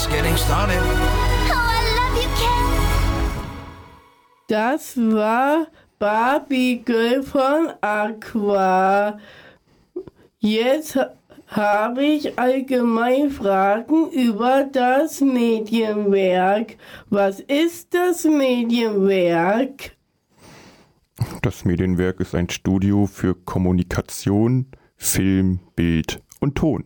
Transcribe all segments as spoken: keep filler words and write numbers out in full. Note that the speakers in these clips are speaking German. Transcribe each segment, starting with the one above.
just getting started. Oh, I love you, Ken. Das war Barbie Girl von Aqua. Jetzt habe ich allgemein Fragen über das Medienwerk. Was ist das Medienwerk? Das Medienwerk ist ein Studio für Kommunikation, Film, Bild und Ton.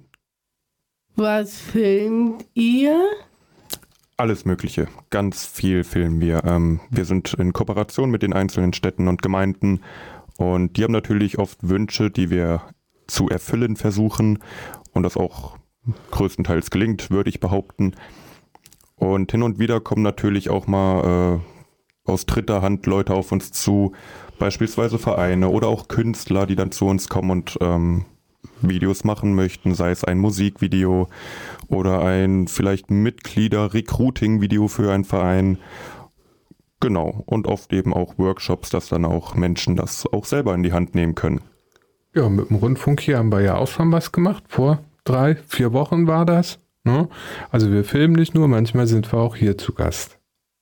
Was filmt ihr? Alles Mögliche. Ganz viel filmen wir. Ähm, wir sind in Kooperation mit den einzelnen Städten und Gemeinden und die haben natürlich oft Wünsche, die wir zu erfüllen versuchen und das auch größtenteils gelingt, würde ich behaupten. Und hin und wieder kommen natürlich auch mal äh, aus dritter Hand Leute auf uns zu, beispielsweise Vereine oder auch Künstler, die dann zu uns kommen und ähm, Videos machen möchten, sei es ein Musikvideo oder ein vielleicht Mitglieder-Recruiting-Video für einen Verein. Genau, und oft eben auch Workshops, dass dann auch Menschen das auch selber in die Hand nehmen können. Ja, mit dem Rundfunk hier haben wir ja auch schon was gemacht. Vor drei, vier Wochen war das. Ne? Also wir filmen nicht nur, manchmal sind wir auch hier zu Gast.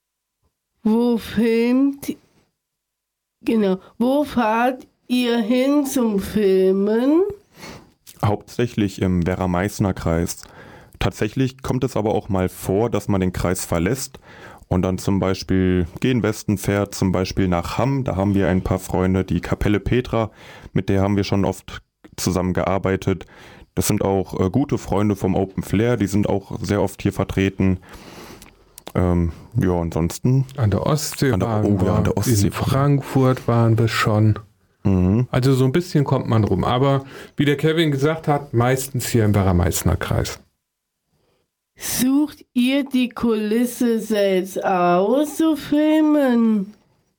Wo filmt, genau, wo fahrt ihr hin zum Filmen? Hauptsächlich im Werra-Meißner-Kreis. Tatsächlich kommt es aber auch mal vor, dass man den Kreis verlässt und dann zum Beispiel gen Westen fährt, zum Beispiel nach Hamm. Da haben wir ein paar Freunde, die Kapelle Petra, mit der haben wir schon oft zusammengearbeitet. Das sind auch äh, gute Freunde vom Open Flair, die sind auch sehr oft hier vertreten. Ähm, ja, ansonsten... An der Ostsee an der, waren oh, wir, ja, an der Ostsee in Frankfurt waren wir schon. Mhm. Also so ein bisschen kommt man rum. Aber wie der Kevin gesagt hat, meistens hier im Werra-Meißner-Kreis. Sucht ihr die Kulisse selbst aus zu filmen?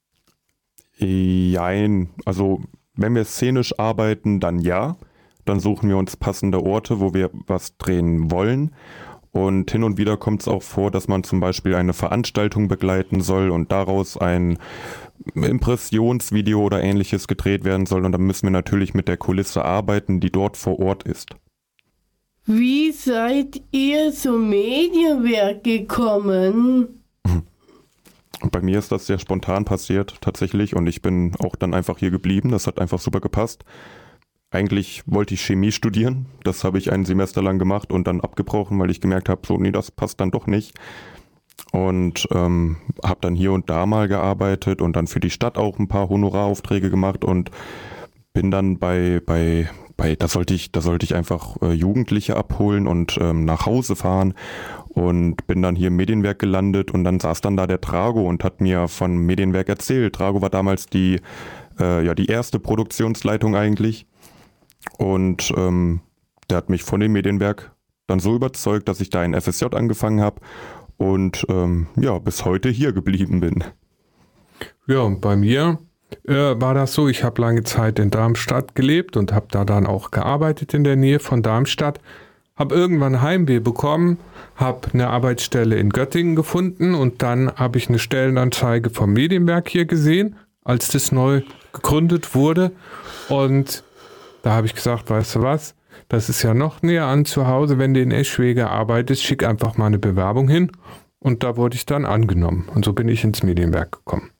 Jein, also wenn wir szenisch arbeiten, dann ja. Dann suchen wir uns passende Orte, wo wir was drehen wollen. Und hin und wieder kommt es auch vor, dass man zum Beispiel eine Veranstaltung begleiten soll und daraus ein Impressionsvideo oder ähnliches gedreht werden soll. Und dann müssen wir natürlich mit der Kulisse arbeiten, die dort vor Ort ist. Wie seid ihr zum Medienwerk gekommen? Bei mir ist das sehr spontan passiert tatsächlich und ich bin auch dann einfach hier geblieben. Das hat einfach super gepasst. Eigentlich wollte ich Chemie studieren. Das habe ich ein Semester lang gemacht und dann abgebrochen, weil ich gemerkt habe, so nee, das passt dann doch nicht. Und ähm, habe dann hier und da mal gearbeitet und dann für die Stadt auch ein paar Honoraraufträge gemacht und bin dann bei bei bei da sollte ich da sollte ich einfach äh, Jugendliche abholen und ähm, nach Hause fahren und bin dann hier im Medienwerk gelandet und dann saß dann da der Drago und hat mir von Medienwerk erzählt. Drago war damals die äh, ja die erste Produktionsleitung eigentlich und ähm, der hat mich von dem Medienwerk dann so überzeugt, dass ich da ein F S J angefangen habe und ähm, ja bis heute hier geblieben bin. Ja, und bei mir äh, war das so, ich habe lange Zeit in Darmstadt gelebt und habe da dann auch gearbeitet in der Nähe von Darmstadt. Habe irgendwann Heimweh bekommen, habe eine Arbeitsstelle in Göttingen gefunden und dann habe ich eine Stellenanzeige vom Medienwerk hier gesehen, als das neu gegründet wurde. Und da habe ich gesagt, weißt du was, das ist ja noch näher an zu Hause, wenn du in Eschwege arbeitest, schick einfach mal eine Bewerbung hin. Und da wurde ich dann angenommen. Und so bin ich ins Medienwerk gekommen.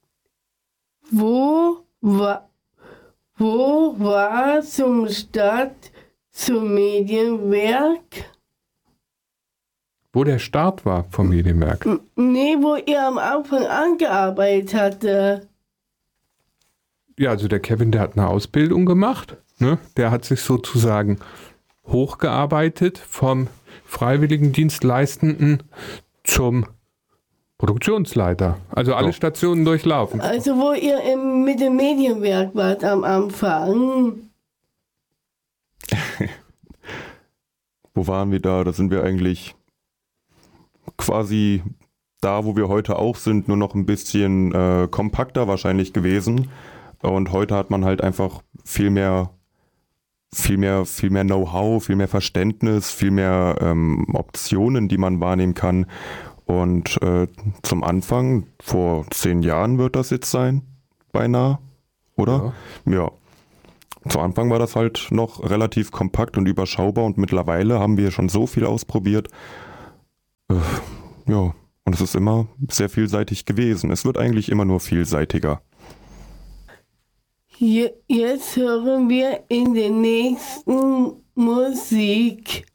Wo war, wo war zum Start zum Medienwerk? Wo der Start war vom Medienwerk? N- Nee, wo ihr am Anfang angearbeitet hatte. Ja, also der Kevin, der hat eine Ausbildung gemacht. Ne? Der hat sich sozusagen hochgearbeitet vom Freiwilligendienstleistenden zum Produktionsleiter. Also alle Stationen durchlaufen. Also wo ihr im, mit dem Medienwerk wart am Anfang. Wo waren wir da? Da sind wir eigentlich quasi da, wo wir heute auch sind, nur noch ein bisschen äh, kompakter wahrscheinlich gewesen. Und heute hat man halt einfach viel mehr, viel mehr, viel mehr Know-how, viel mehr Verständnis, viel mehr ähm, Optionen, die man wahrnehmen kann. Und äh, zum Anfang, vor zehn Jahren wird das jetzt sein, beinahe, oder? Ja. ja. Zu Anfang war das halt noch relativ kompakt und überschaubar und mittlerweile haben wir schon so viel ausprobiert. Äh, ja, und es ist immer sehr vielseitig gewesen. Es wird eigentlich immer nur vielseitiger. Je- Jetzt hören wir in der nächsten Musik